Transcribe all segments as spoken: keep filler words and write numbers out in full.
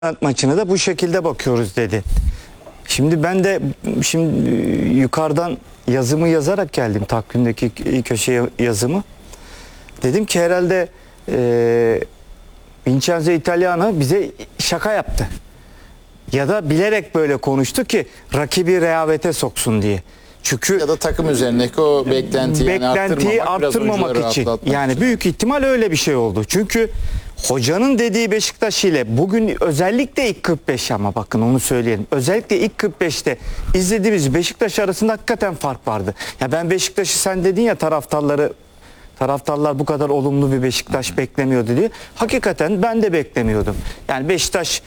maçına da bu şekilde bakıyoruz dedi. Şimdi ben de şimdi yukarıdan yazımı yazarak geldim, takvimdeki ilk köşe yazımı. Dedim ki herhalde e, Vincenzo Italiano bize şaka yaptı. Ya da bilerek böyle konuştu ki rakibi rehavete soksun diye. Çünkü ya da takım üzerindeki o beklentiyi, beklentiyi yani arttırmamak, arttırmamak için. Yani için. büyük ihtimal öyle bir şey oldu. Çünkü hocanın dediği Beşiktaş ile bugün özellikle ilk kırk beş, ama bakın onu söyleyelim. Özellikle ilk kırk beşte izlediğimiz Beşiktaş arasında hakikaten fark vardı. Ya ben Beşiktaş'ı, sen dedin ya taraftarları taraftarlar bu kadar olumlu bir Beşiktaş beklemiyordu diye. Hakikaten ben de beklemiyordum. Yani Beşiktaş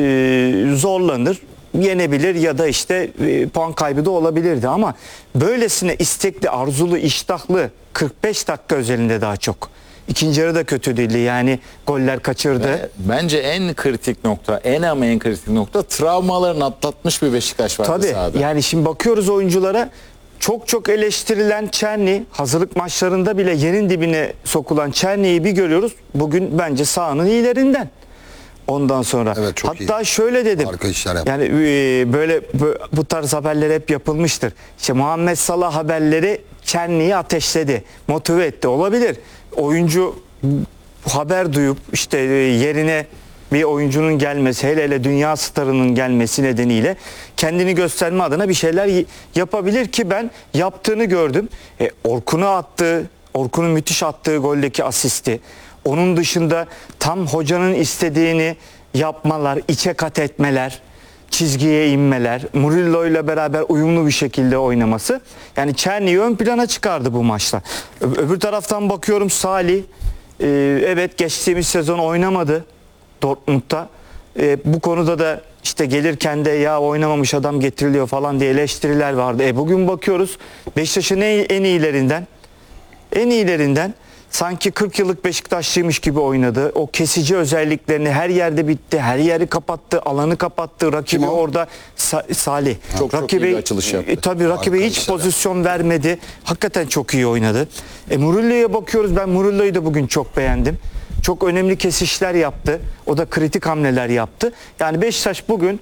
e, zorlanır, yenebilir ya da işte e, puan kaybı da olabilirdi, ama böylesine istekli, arzulu, iştahlı kırk beş dakika özelinde daha çok. İkinci yarı da kötü değildi. Yani goller kaçırdı. Ve bence en kritik nokta, en ama en kritik nokta, travmalarını atlatmış bir Beşiktaş vardı Tabii, sahada. yani şimdi bakıyoruz oyunculara, çok çok eleştirilen Çerni, hazırlık maçlarında bile yerin dibine sokulan Çerni'yi bir görüyoruz. Bugün bence sahanın iyilerinden. Ondan sonra Evet, çok hatta iyi. şöyle dedim. Harika işler yaptı. Yani e, böyle bu- bu tarz haberler hep yapılmıştır. İşte Muhammed Salah haberleri Çerni'yi ateşledi, motive etti. Olabilir. Oyuncu haber duyup işte e, yerine bir oyuncunun gelmesi, hele hele dünya starının gelmesi nedeniyle kendini gösterme adına bir şeyler y- yapabilir ki ben yaptığını gördüm. E, Orkun'u attığı, Orkun'un müthiş attığı goldeki asisti. Onun dışında tam hocanın istediğini yapmalar, içe kat etmeler, çizgiye inmeler, Murillo ile beraber uyumlu bir şekilde oynaması. Yani Çerni'yi ön plana çıkardı bu maçta. Ö- öbür taraftan bakıyorum Salih, e, evet geçtiğimiz sezon oynamadı Dortmund'da. E, bu konuda da işte gelirken de ya oynamamış adam getiriliyor falan diye eleştiriler vardı. E, bugün bakıyoruz Beşiktaş'ın en, en iyilerinden, en iyilerinden. Sanki kırk yıllık Beşiktaşlıymış gibi oynadı. O kesici özelliklerini her yerde bitti. Her yeri kapattı, alanı kapattı. Rakibi Kim o? orada Sa- Salih. Çok- çok iyi bir açılış yaptı. E, tabii rakibe Harika hiç işler pozisyon vermedi. Hakikaten çok iyi oynadı. E, Murillo'ya bakıyoruz. Ben Murillo'yu da bugün çok beğendim. Çok önemli kesişler yaptı. O da kritik hamleler yaptı. Yani Beşiktaş bugün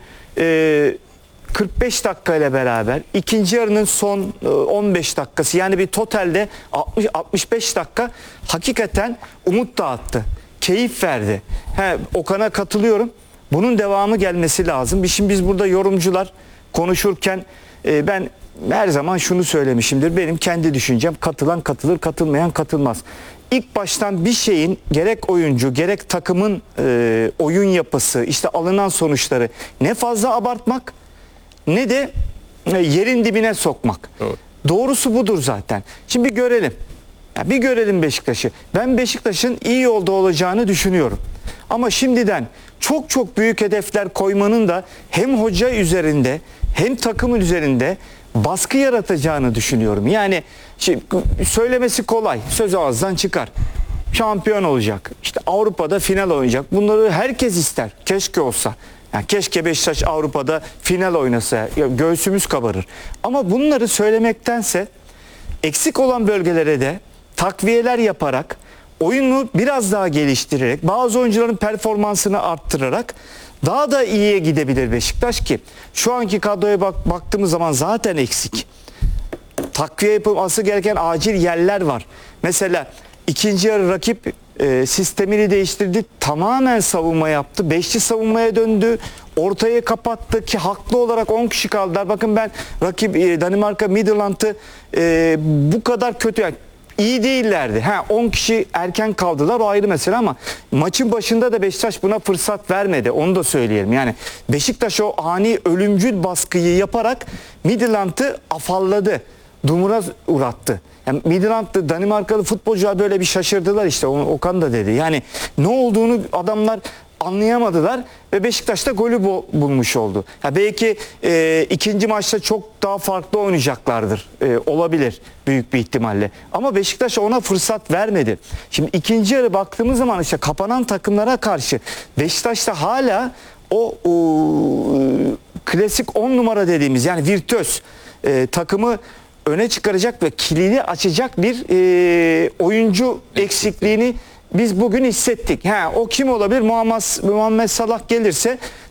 e, kırk beş dakika ile beraber ikinci yarının son e, on beş dakikası, yani bir totalde altmış altmış beş dakika hakikaten umut dağıttı. Keyif verdi. He, Okan'a katılıyorum. Bunun devamı gelmesi lazım. Şimdi biz burada yorumcular konuşurken e, ben her zaman şunu söylemişimdir. Benim kendi düşüncem, katılan katılır, katılmayan katılmaz. İlk baştan bir şeyin gerek oyuncu gerek takımın e, oyun yapısı, işte alınan sonuçları ne fazla abartmak ne de e, yerin dibine sokmak. Doğru. Doğrusu budur zaten. Şimdi bir görelim. Ya bir görelim Beşiktaş'ı. Ben Beşiktaş'ın iyi yolda olacağını düşünüyorum. Ama şimdiden çok çok büyük hedefler koymanın da hem hoca üzerinde hem takımın üzerinde baskı yaratacağını düşünüyorum. Yani şimdi söylemesi kolay. Söz ağızdan çıkar. Şampiyon olacak. İşte Avrupa'da final oynayacak. Bunları herkes ister. Keşke olsa. Yani keşke Beşiktaş Avrupa'da final oynasa. Ya göğsümüz kabarır. Ama bunları söylemektense eksik olan bölgelere de takviyeler yaparak, oyunu biraz daha geliştirerek, bazı oyuncuların performansını arttırarak daha da iyiye gidebilir Beşiktaş ki şu anki kadroya bak, baktığımız zaman zaten eksik. Takviye yapılması gereken acil yerler var. Mesela ikinci yarı rakip e, sistemini değiştirdi. Tamamen savunma yaptı. Beşli savunmaya döndü. Ortayı kapattı ki haklı olarak on kişi kaldılar. Bakın ben rakip e, Danimarka Midtjylland'ı e, bu kadar kötü, yani iyi değillerdi. Ha, on kişi erken kaldılar, o ayrı mesele, ama maçın başında da Beşiktaş buna fırsat vermedi. Onu da söyleyelim. Yani Beşiktaş o ani ölümcül baskıyı yaparak Midtjylland'ı afalladı. Dumura uğrattı. Yani Midtjylland'lı Danimarkalı futbolcular böyle bir şaşırdılar, işte onu Okan da dedi. Yani ne olduğunu adamlar anlayamadılar ve Beşiktaş da golü bu- bulmuş oldu. Ya belki e, ikinci maçta çok daha farklı oynayacaklardır. E, olabilir büyük bir ihtimalle. Ama Beşiktaş ona fırsat vermedi. Şimdi ikinci yarı baktığımız zaman işte kapanan takımlara karşı Beşiktaş'ta hala o, o klasik on numara dediğimiz, yani virtüöz e, takımı öne çıkaracak ve kilidi açacak bir e, oyuncu eksikliğini biz bugün hissettik. Ha, o kim olabilir? Muhammed, Muhammed Salah gelirse